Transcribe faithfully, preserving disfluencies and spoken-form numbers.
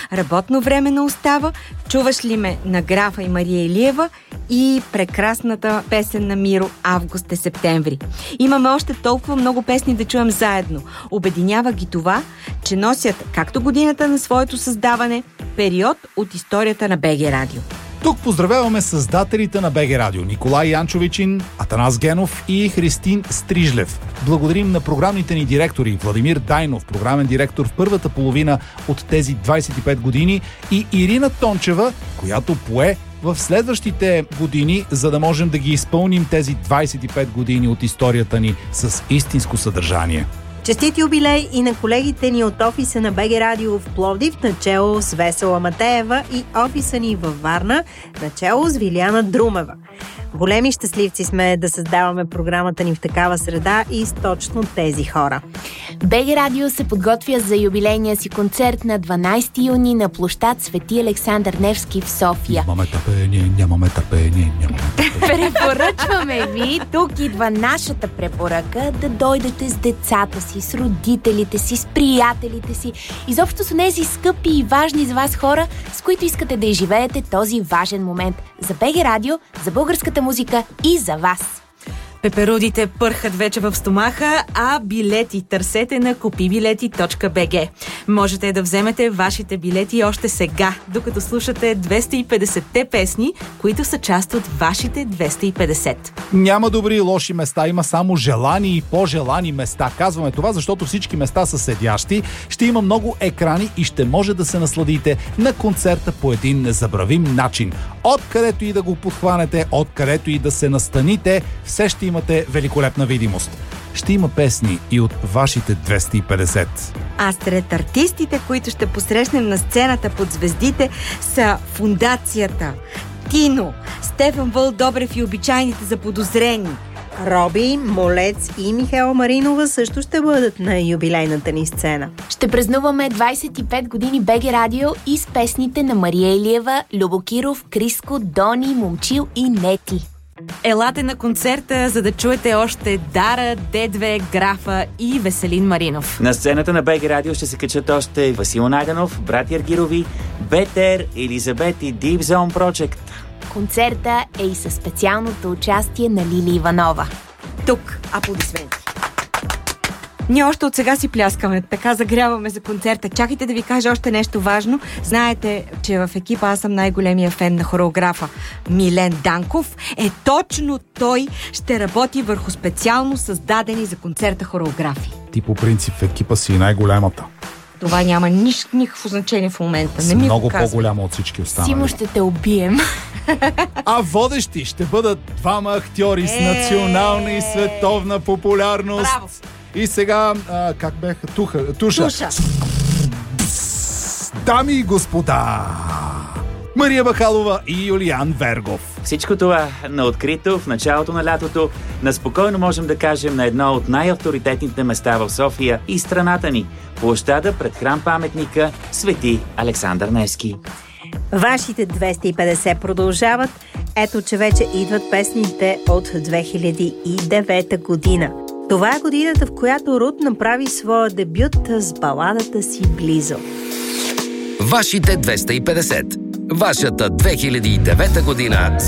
Работно време на Остава, Чуваш ли ме на Графа и Мария Илиева и прекрасната песен на Миро Август е септември. Имаме още толкова много песни да чуем заедно. Обединява ги това, че носят както годината на своето създаване, период от историята на БГ Радио. Тук поздравяваме създателите на БГ Радио: Николай Янчовичин, Атанас Генов и Христин Стрижлев. Благодарим на програмните ни директори Владимир Дайнов, програмен директор в първата половина от тези двайсет и пет години, и Ирина Тончева, която пое в следващите години, за да можем да ги изпълним тези двайсет и пет години от историята ни с истинско съдържание. Честит юбилей и на колегите ни от офиса на БГ Радио в Пловдив, начело с Весела Матеева, и офиса ни във Варна, начело с Виляна Друмева. Големи щастливци сме да създаваме програмата ни в такава среда и с точно тези хора. БГ Радио се подготвя за юбилейния си концерт на дванайсети юни на площад Свети Александър Невски в София. Нямаме търпение, нямаме търпение, нямаме търпение. Препоръчваме ви, тук идва нашата препоръка, да дойдете с децата си, с родителите си, с приятелите си, изобщо с тези скъпи и важни за вас хора, с които искате да изживеете този важен момент. За БГ Радио, за българската музика и за вас. Пеперудите пърхат вече в стомаха, а билети търсете на купибилети точка би джи. Можете да вземете вашите билети още сега, докато слушате двеста и петдесетте песни, които са част от вашите двеста и петдесет. Няма добри и лоши места, има само желани и по-желани места. Казваме това, защото всички места са седящи, ще има много екрани и ще може да се насладите на концерта по един незабравим начин. Откъдето и да го подхванете, откъдето и да се настаните, все ще имате великолепна видимост. Ще има песни и от вашите двеста и петдесет. А сред артистите, които ще посрещнем на сцената под звездите, са Фундацията, Тино, Стефан Вълдобрев и Обичайните заподозрени. Роби, Молец и Михаела Маринова също ще бъдат на юбилейната ни сцена. Ще празнуваме двайсет и пет години БГ Радио и с песните на Мария Илиева, Любо Киров, Криско, Дони, Момчил и Нети. Елате на концерта, за да чуете още Дара, Дедве, Графа и Веселин Маринов. На сцената на БГ Радио ще се качат още Васил Найденов, Брати Аргирови, Бетер, Елизабет и Deep Zone Project. Концерта е и със специалното участие на Лили Иванова. Тук аплодисменти. Ние още от сега си пляскаме, така загряваме за концерта. Чакайте да ви кажа още нещо важно. Знаете, че в екипа аз съм най-големия фен на хореографа Милен Данков. Е, точно той ще работи върху специално създадени за концерта хореографии. Ти по принцип в екипа си най-голямата. Това няма нищо, никакво значение в момента. Си Не ми много показва. по-голяма от всички останали. Симо, ще те убием. А водещи ще бъдат двама актьори с национална и световна популярност. Браво! И сега, а, как беха? Туха, туша. Туша. Дами и господа, Мария Бахалова и Юлиан Вергов. Всичко това на открито в началото на лятото, на спокойно можем да кажем на едно от най-авторитетните места в София и страната ни – площада пред храм-паметника Свети Александър Невски. Вашите двеста и петдесет продължават. Ето, че вече идват песните от две хиляди и девета година. Това е годината, в която Рут направи своя дебют с баладата си Близо. Вашите двеста и петдесет. Вашата две хиляди и девета година